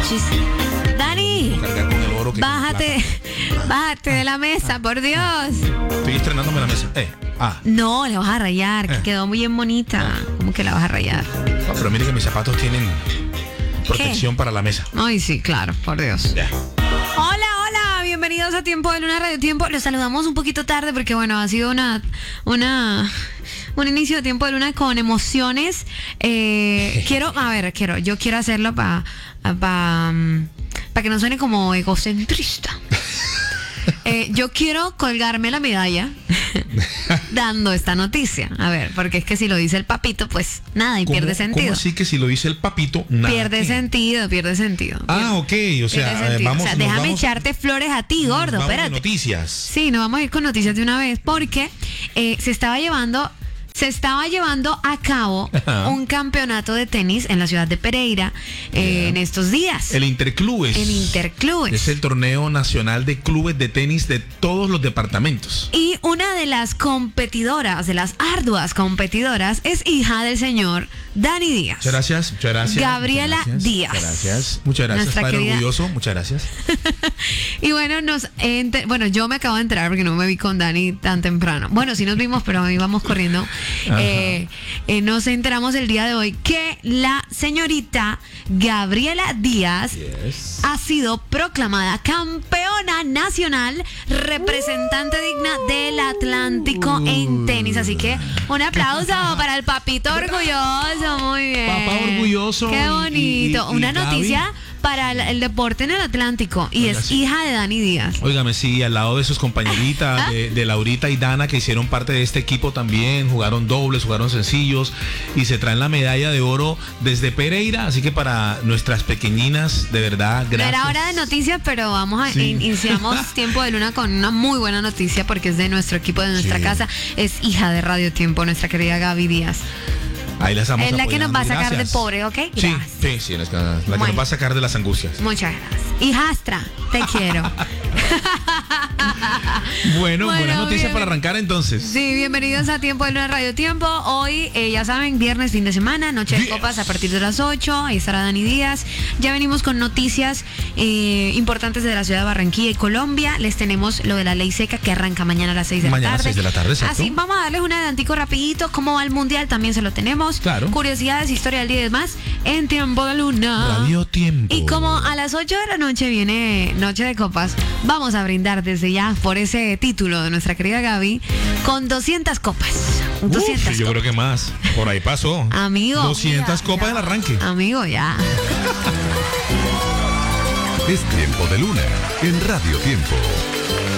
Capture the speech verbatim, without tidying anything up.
muchísimo. Dani, Cargar con el oro que bájate, bájate de la mesa, por Dios. Estoy estrenándome la mesa. Eh, ah. No, la vas a rayar, que Eh. quedó muy bien bonita. ¿Cómo que la vas a rayar? No, pero mire que mis zapatos tienen protección para la mesa. Ay, sí, claro, por Dios. Ya. Hola, hola, bienvenidos a Tiempo de Luna Radio Tiempo. Los saludamos un poquito tarde porque, bueno, ha sido una, una, un inicio de Tiempo de Luna con emociones. Eh, quiero, a ver, quiero, yo quiero hacerlo para pa, pa que no suene como egocentrista. Eh, yo quiero colgarme la medalla dando esta noticia. A ver, porque es que si lo dice el papito, pues nada, y ¿Cómo- pierde sentido. ¿Cómo así que si lo dice el papito, nada? Pierde ¿Qué? sentido, pierde sentido. Ah, ok, o Pierde sea, eh, sentido. vamos, O sea, nos déjame vamos- echarte flores a ti, gordo, vamos de espérate. noticias. Sí, nos vamos a ir con noticias de una vez porque eh, se estaba llevando se estaba llevando a cabo Ajá. un campeonato de tenis en la ciudad de Pereira eh, en estos días. El Interclubes. El Interclubes. Es el torneo nacional de clubes de tenis de todos los departamentos. Y una de las competidoras, de las arduas competidoras, es hija del señor Dani Díaz. Muchas gracias, muchas gracias. Gabriela muchas gracias, Díaz. Muchas gracias, muchas gracias, Nuestra padre querida- orgulloso, muchas gracias. Y bueno, nos enter- bueno, yo me acabo de enterar porque no me vi con Dani tan temprano. Bueno, sí nos vimos, pero íbamos corriendo. Eh, eh, nos enteramos el día de hoy que la señorita Gabriela Díaz Yes. ha sido proclamada campeona nacional, representante digna del Atlántico en tenis. Así que un aplauso para el papito orgulloso. Muy bien. Papá orgulloso Qué y- bonito. y- y- y Una Gaby. noticia para el, el deporte en el Atlántico. Y Oiga, es sí. hija de Dani Díaz. Óigame, sí, al lado de sus compañeritas, de, de Laurita y Dana, que hicieron parte de este equipo también, jugaron dobles, jugaron sencillos y se traen la medalla de oro desde Pereira. Así que para nuestras pequeñinas, de verdad, No gracias. era hora de noticias, pero vamos a Sí. in- iniciamos Tiempo de Luna con una muy buena noticia porque es de nuestro equipo, de nuestra Sí. casa. Es hija de Radio Tiempo, nuestra querida Gaby Díaz. Ahí las estamos Es la que nos va a apoyando. sacar Gracias. de pobre, ¿ok? Sí, Gracias. sí, sí, la, que- la que Bueno. nos va a sacar de las angustias. Muchas gracias. Hijastra, te quiero. Bueno, Bueno, buenas noticias bien. para arrancar entonces. Sí, bienvenidos a Tiempo de Luna Radio Tiempo. Hoy, eh, ya saben, viernes, fin de semana, noche de Yes. copas a partir de las ocho. Ahí estará Dani Díaz. Ya venimos con noticias eh, importantes de la ciudad de Barranquilla y Colombia. Les tenemos lo de la ley seca que arranca mañana a las seis de Mañana a la las tarde. seis de la tarde, exacto. Así, vamos a darles un adelantico rapidito. ¿Cómo va el mundial? También se lo tenemos. Claro. Curiosidades, historia del día y demás en Tiempo de Luna. Radio Tiempo. Y como a las ocho de la noche viene Noche de Copas, vamos a brindar desde ya por ese título de nuestra querida Gaby con doscientas copas. Uf, doscientas yo creo copas. que más. Por ahí pasó. Amigo. doscientas Ya, copas ya. del arranque. Amigo, ya. Es Tiempo de Luna en Radio Tiempo.